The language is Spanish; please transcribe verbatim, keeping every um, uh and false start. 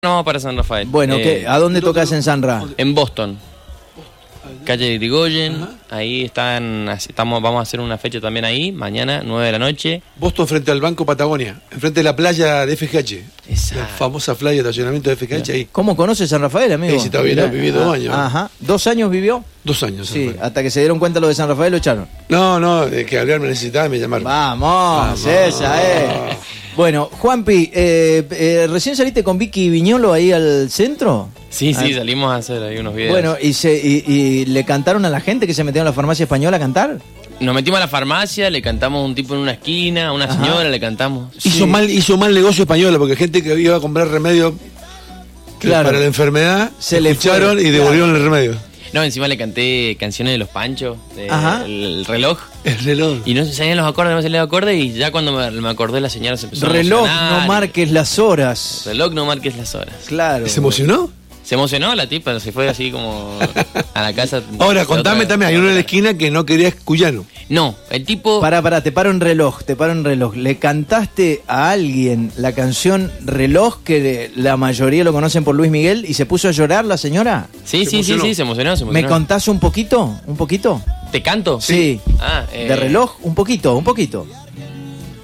No, para San Rafael. Bueno, eh, ¿qué? ¿A dónde tocas en San Ra? En Boston. Calle de Irigoyen. Ajá. Ahí están, estamos, vamos a hacer una fecha también ahí, mañana, nueve de la noche. Boston frente al Banco Patagonia, enfrente de la playa de F G H. Exacto. La famosa playa de estacionamiento de F G H ahí. ¿Cómo conoce San Rafael, amigo? Sí, está bien, ha vivido dos años. Ajá. ¿Dos años vivió? Dos años. Sí, hasta que se dieron cuenta lo de San Rafael lo echaron. No, no, de que hablar me necesitaba y me llamaron. Vamos, Vamos. esa es. Bueno, Juanpi, eh, eh, ¿recién saliste con Vicky Viñolo ahí al centro? Sí, sí, ah. salimos a hacer ahí unos videos. Bueno, ¿y, se, y, ¿y le cantaron a la gente que se metió en la farmacia española a cantar? Nos metimos a la farmacia, le cantamos a un tipo en una esquina, a una Ajá. señora le cantamos. Hizo sí. mal hizo mal negocio española, porque gente que iba a comprar remedio claro. para la enfermedad, se le escucharon fue, y devolvieron claro. el remedio. No, encima le canté canciones de Los Panchos, de el, el reloj. El reloj. Y no se salían los acordes, no me salían los acordes, y ya cuando me, me acordé la señora se empezó reloj, a emocionar. No marques las horas. Reloj, no marques las horas. Claro. ¿Se emocionó? Se emocionó la tipa, se fue así como a la casa. Ahora, contame también, hay uno en la esquina que no quería cuyano. No, el tipo... Pará, pará, te paro en reloj, te paro en reloj. ¿Le cantaste a alguien la canción Reloj, que la mayoría lo conocen por Luis Miguel, y se puso a llorar la señora? Sí, sí, sí, sí, se emocionó, se emocionó. ¿Me contás un poquito? ¿Un poquito? ¿Te canto? Sí. Ah, eh... ¿De reloj? Un poquito, un poquito.